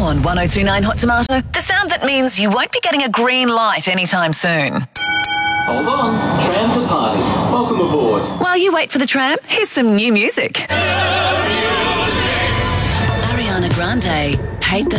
Now on 1029 Hot Tomato, the sound that means you won't be getting a green light anytime soon. Hold on, tram to party. Welcome aboard. While you wait for the tram, here's some new music. Ariana Grande, Hate That